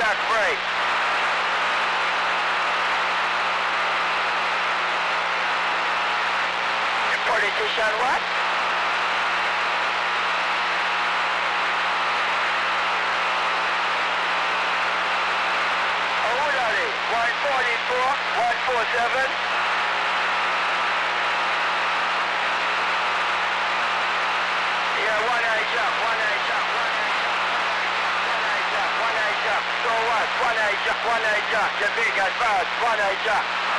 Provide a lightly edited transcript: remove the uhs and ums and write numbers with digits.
jack break. The politician what? Oh, who are they? 144, 147. Yeah, one eye jump. So what? One eye jump. Jamaican fast, one eye jump.